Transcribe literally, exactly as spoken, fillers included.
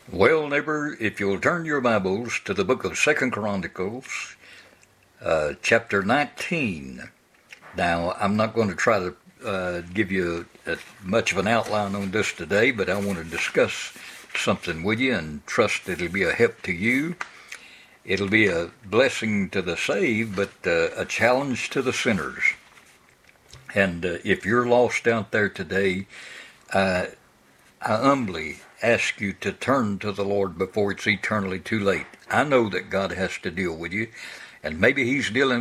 Well, neighbor, if you'll turn your Bibles to the book of Second Chronicles, uh, chapter nineteen. Now, I'm not going to try to uh, give you a, much of an outline on this today, but I want to discuss something with you and trust it'll be a help to you. It'll be a blessing to the saved, but uh, a challenge to the sinners. And uh, if you're lost out there today, uh, I humbly ask you to turn to the Lord before it's eternally too late. I know that God has to deal with you, and maybe He's dealing